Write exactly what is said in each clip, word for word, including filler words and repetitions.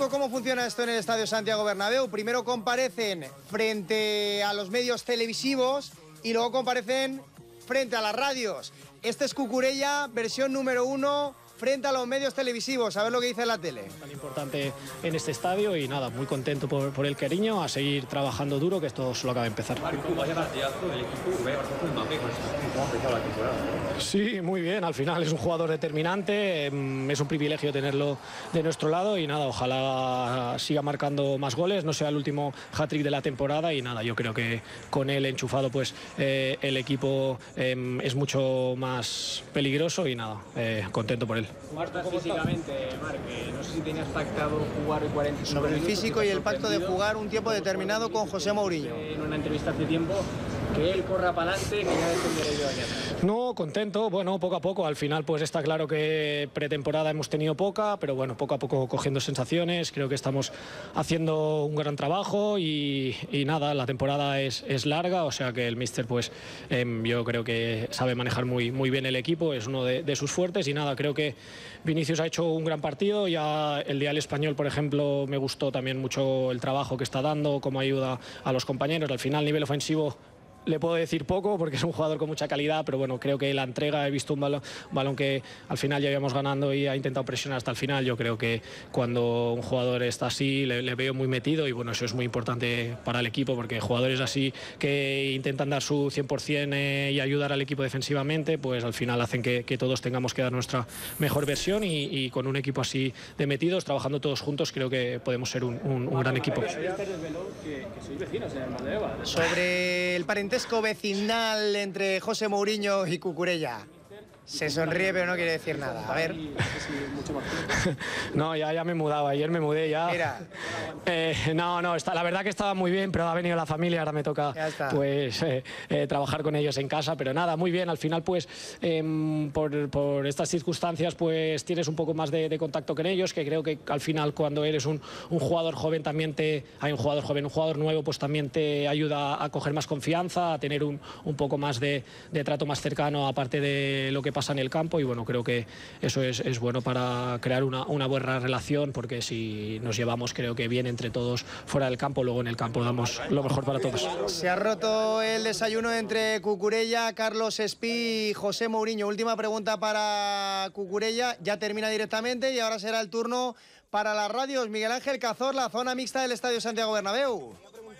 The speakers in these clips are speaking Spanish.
¿Cómo funciona esto en el Estadio Santiago Bernabéu? Primero comparecen frente a los medios televisivos y luego comparecen frente a las radios. Este es Cucurella, versión número uno, frente a los medios televisivos, a ver lo que dice la tele. Tan importante en este estadio y nada, muy contento por, por el cariño, a seguir trabajando duro, que esto solo acaba de empezar. Sí, muy bien, al final es un jugador determinante, es un privilegio tenerlo de nuestro lado y nada, ojalá siga marcando más goles, no sea el último hat-trick de la temporada y nada, yo creo que con él enchufado pues eh, el equipo eh, es mucho más peligroso y nada, eh, contento por él. Marta, físicamente, Marc, no sé si tenías pactado jugar cuarenta y cinco Sobre el minutos, físico y el pacto de jugar un tiempo determinado con José Mourinho. En una entrevista hace tiempo, que él corra para adelante, que ya dependeré yo aquí atrás. No, contento, bueno, poco a poco, al final pues está claro que pretemporada hemos tenido poca, pero bueno, poco a poco cogiendo sensaciones, creo que estamos haciendo un gran trabajo y, y nada, la temporada es, es larga, o sea que el míster pues eh, yo creo que sabe manejar muy, muy bien el equipo, es uno de, de sus fuertes y nada, creo que Vinicius ha hecho un gran partido, ya el día del Español por ejemplo me gustó también mucho el trabajo que está dando, cómo ayuda a los compañeros, al final nivel ofensivo le puedo decir poco porque es un jugador con mucha calidad, pero bueno, creo que la entrega, he visto un balón, un balón que al final ya íbamos ganando y ha intentado presionar hasta el final. Yo creo que cuando un jugador está así le, le veo muy metido y bueno, eso es muy importante para el equipo porque jugadores así que intentan dar su cien por cien eh, y ayudar al equipo defensivamente, pues al final hacen que, que todos tengamos que dar nuestra mejor versión y, y con un equipo así de metidos, trabajando todos juntos, creo que podemos ser un, un, un gran equipo. Sobre el parentesco vecinal entre José Mourinho y Cucurella. Se sonríe pero no quiere decir nada. A ver. No, ya, ya me he mudado, ayer me mudé ya. Mira. Eh, no, no, está, la verdad que estaba muy bien, pero ha venido la familia, ahora me toca pues eh, eh, trabajar con ellos en casa, pero nada, muy bien, al final pues eh, por, por estas circunstancias pues tienes un poco más de, de contacto con ellos, que creo que al final cuando eres un, un jugador joven también te, hay un jugador joven, un jugador nuevo pues también te ayuda a coger más confianza, a tener un, un poco más de, de trato más cercano aparte de lo que pasa en el campo y bueno, creo que eso es, es bueno para crear una, una buena relación porque si nos llevamos creo que bien entre todos fuera del campo, luego en el campo damos lo mejor para todos. Se ha roto el desayuno entre Cucurella, Carlos Espí y José Mourinho. Última pregunta para Cucurella, ya termina directamente y ahora será el turno para las radios. Miguel Ángel Cazor, la zona mixta del Estadio Santiago Bernabéu.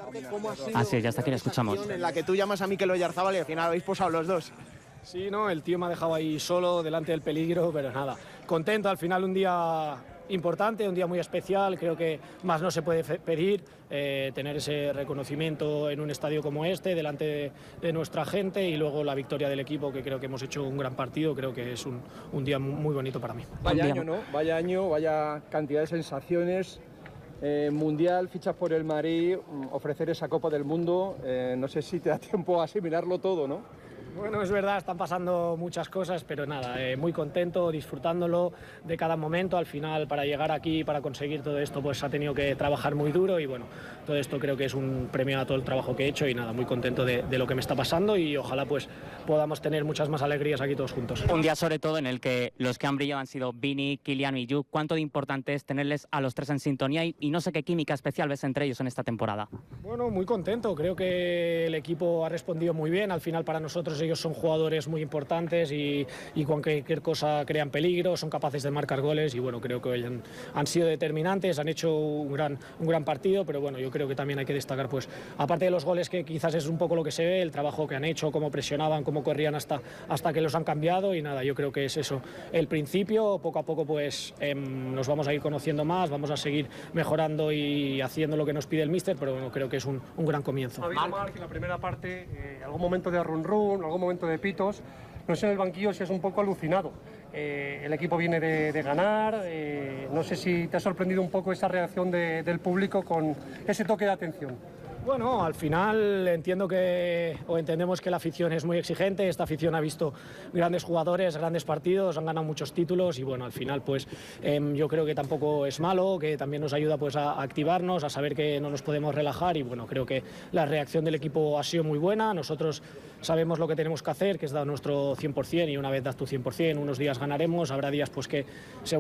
Así es, ya está aquí, la escuchamos. En la que tú llamas a Mikel Oyarzabal y al final habéis posado los dos. Sí, no, el tío me ha dejado ahí solo, delante del peligro, pero nada, contento, al final un día importante, un día muy especial, creo que más no se puede pedir, eh, tener ese reconocimiento en un estadio como este, delante de, de nuestra gente y luego la victoria del equipo, que creo que hemos hecho un gran partido, creo que es un, un día muy bonito para mí. Vaya año, ¿no? Vaya año, vaya cantidad de sensaciones. Eh, mundial, fichas por el Madrid, ofrecer esa Copa del Mundo, eh, no sé si te da tiempo a asimilarlo todo, ¿no? Bueno, es verdad, están pasando muchas cosas, pero nada, eh, muy contento, disfrutándolo de cada momento. Al final, para llegar aquí, para conseguir todo esto, pues ha tenido que trabajar muy duro y bueno, todo esto creo que es un premio a todo el trabajo que he hecho y nada, muy contento de, de lo que me está pasando y ojalá pues podamos tener muchas más alegrías aquí todos juntos. Un día sobre todo en el que los que han brillado han sido Vini, Kylian y Yu. ¿Cuánto de importante es tenerles a los tres en sintonía y, y no sé qué química especial ves entre ellos en esta temporada? Bueno, muy contento, creo que el equipo ha respondido muy bien, al final para nosotros ellos son jugadores muy importantes y, y cualquier cosa crean peligro, son capaces de marcar goles y bueno, creo que han, han sido determinantes, han hecho un gran, un gran partido, pero bueno, yo creo que también hay que destacar, pues, aparte de los goles que quizás es un poco lo que se ve, el trabajo que han hecho, cómo presionaban, cómo corrían hasta, hasta que los han cambiado y nada, yo creo que es eso, el principio, poco a poco pues eh, nos vamos a ir conociendo más, vamos a seguir mejorando y haciendo lo que nos pide el míster, pero bueno, creo que es un, un gran comienzo. Ha habido, Marc, en la primera parte, eh, algún momento de run run, algún momento de pitos, no sé en el banquillo si es un poco alucinado. Eh, el equipo viene de, de ganar, eh, no sé si te ha sorprendido un poco esa reacción de, del público con ese toque de atención. Bueno, al final entiendo que, o entendemos que la afición es muy exigente, esta afición ha visto grandes jugadores, grandes partidos, han ganado muchos títulos y bueno, al final pues eh, yo creo que tampoco es malo, que también nos ayuda pues a activarnos, a saber que no nos podemos relajar y bueno, creo que la reacción del equipo ha sido muy buena, nosotros sabemos lo que tenemos que hacer, que es dar nuestro cien por cien y una vez das tu cien por cien, unos días ganaremos, habrá días pues que se